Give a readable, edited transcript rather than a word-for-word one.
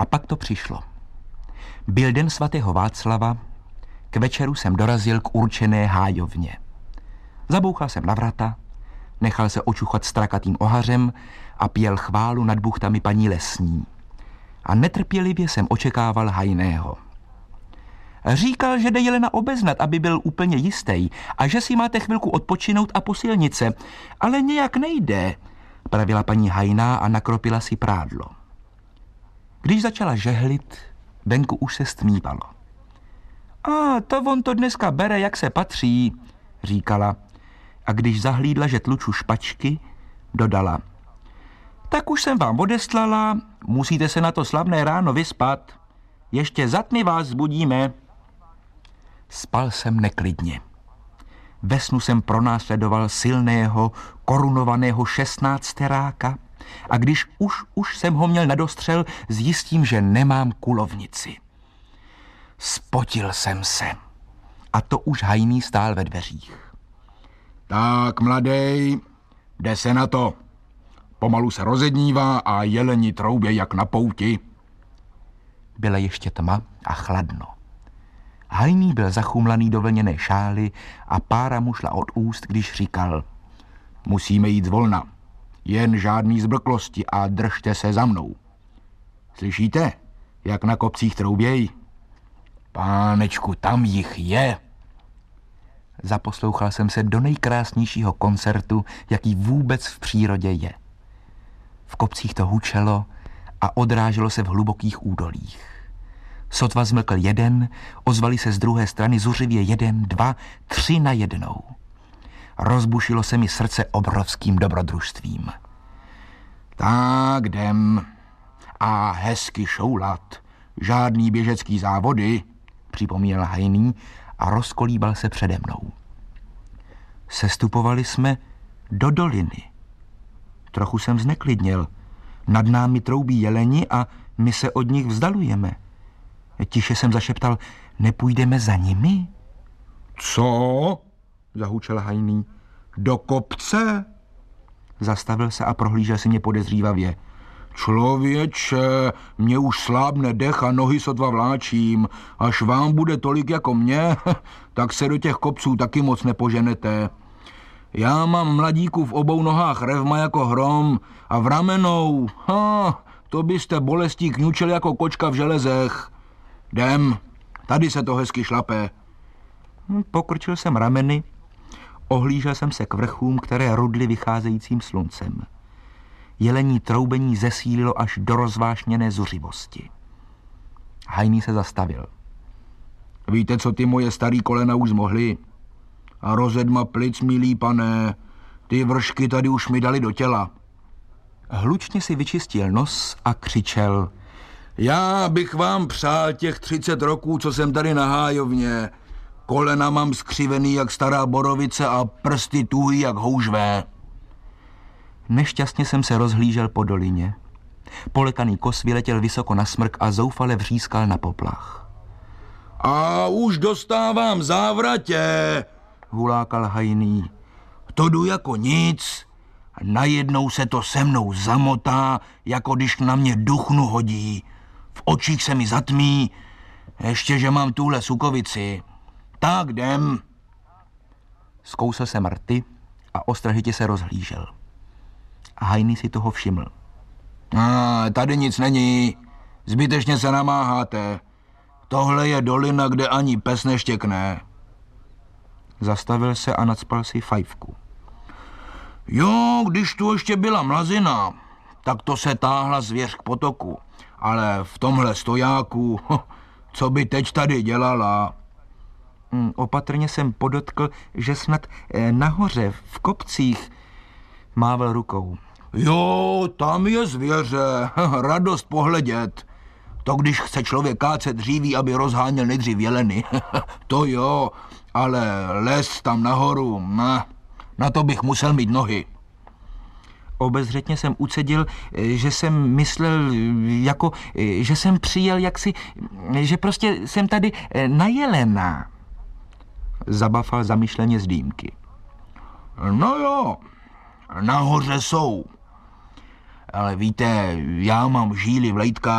A pak to přišlo. Byl den svatého Václava, k večeru jsem dorazil k určené hájovně. Zabouchal jsem na vrata, nechal se očuchat strakatým ohařem a pěl chválu nad buchtami paní lesní. A netrpělivě jsem očekával Hajného. Říkal, že jde Jelena obeznat, aby byl úplně jistý a že si máte chvilku odpočinout a posilnit se, ale nějak nejde, pravila paní Hajná a nakropila si prádlo. Když začala žehlit, venku už se stmívalo. A to on to dneska bere, jak se patří, říkala. A když zahlídla, že tluču špačky, dodala. Tak už jsem vám odeslala, musíte se na to slavné ráno vyspat. Ještě za tmy vás zbudíme. Spal jsem neklidně. Ve snu jsem pronásledoval silného, korunovaného 16teráka a když už jsem ho měl nadostřel, zjistím, že nemám kulovnici. Spotil jsem se. A to už Hajný stál ve dveřích. Tak, mladej, jde se na to. Pomalu se rozednívá a jeleni troubě jak na pouti. Byla ještě tma a chladno. Hajný byl zachumlaný do vlněné šály a pára mu šla od úst, když říkal. Musíme jít zvolna. Jen žádný zbrklosti a držte se za mnou. Slyšíte, jak na kopcích troubějí? Pánečku, tam jich je. Zaposlouchal jsem se do nejkrásnějšího koncertu, jaký vůbec v přírodě je. V kopcích to hučelo a odráželo se v hlubokých údolích. Sotva zmlkl jeden, ozvali se z druhé strany zuřivě 1, 2, 3 najednou. Rozbušilo se mi srdce obrovským dobrodružstvím. Tak jdem. A hezky šoulat. Žádný běžecký závody, připomněl Hajný a rozkolíbal se přede mnou. Sestupovali jsme do doliny. Trochu jsem zneklidněl. Nad námi troubí jeleni a my se od nich vzdalujeme. Tiše jsem zašeptal, nepůjdeme za nimi? Co? Zahučel Hajný. Do kopce? Zastavil se a prohlížel si mě podezřívavě. Člověče, mě už slábne dech a nohy sotva vláčím. Až vám bude tolik jako mě, tak se do těch kopců taky moc nepoženete. Já mám mladíku v obou nohách revma jako hrom a v ramenou, to byste bolestí kňučel jako kočka v železech. Jdem, tady se to hezky šlape. Pokrčil jsem rameny, ohlížel jsem se k vrchům, které rudly vycházejícím sluncem. Jelení troubení zesílilo až do rozvášněné zuřivosti. Hajný se zastavil. Víte, co ty moje starý kolena už zmohly? A rozedma plic, milý pane, ty vršky tady už mi dali do těla. Hlučně si vyčistil nos a křičel. Já bych vám přál těch 30 roků, co jsem tady na hájovně. Kolena mám skřivený jak stará borovice a prsty tuhý jak houžvé. Nešťastně jsem se rozhlížel po dolině. Polekaný kos vyletěl vysoko na smrk a zoufale vřískal na poplach. A už dostávám závratě, hulákal Hajný. To jdu jako nic. Najednou se to se mnou zamotá, jako když na mě duchnu hodí. V očích se mi zatmí, ještě že mám tuhle sukovici. Tak jdem. Zkousl jsem rty a ostražitě se rozhlížel. A Hajný si toho všiml. Tady nic není. Zbytečně se namáháte. Tohle je dolina, kde ani pes neštěkne. Zastavil se a nacpal si fajfku. Jo, když tu ještě byla mlazina, tak to se táhla zvěř k potoku. Ale v tomhle stojáku, co by teď tady dělala? Opatrně jsem podotkl, že snad nahoře, v kopcích, mával rukou. Jo, tam je zvěře, radost pohledět. To když chce člověk kácet dříví, aby rozháněl nejdřív jeleny. To jo, ale les tam nahoru, na to bych musel mít nohy. Obezřetně jsem ucedil, že jsem myslel, jako, že jsem přijel jaksi, že prostě jsem tady na jelena. Zabafal zamyšleně z dýmky. No jo, nahoře jsou. Ale víte, já mám žíly v lejtkách.